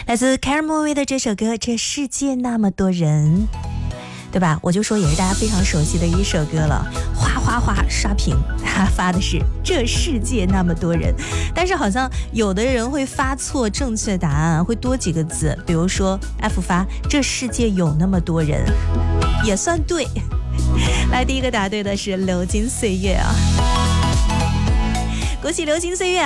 来自 Caramel 的这首歌《这世界那么多人》，对吧？我就说也是大家非常熟悉的一首歌了，哗哗哗刷屏，他发的是这世界那么多人，但是好像有的人会发错正确答案，会多几个字，比如说 F 发这世界有那么多人，也算对。来，第一个答对的是流金岁月啊，恭喜流金岁月啊！